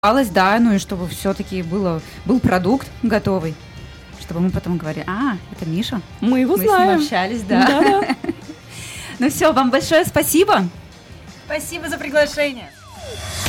Да, ну и чтобы все-таки был продукт готовый, чтобы мы потом говорили, это Миша. Мы его Мы знаем. с ним общались, да. Ну все, вам большое спасибо. Спасибо за приглашение.